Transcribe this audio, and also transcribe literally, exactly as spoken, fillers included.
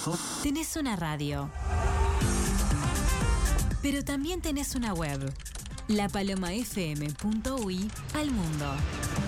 trabajo. Tenés una radio. Pero también tenés una web. la paloma f m punto u y al mundo.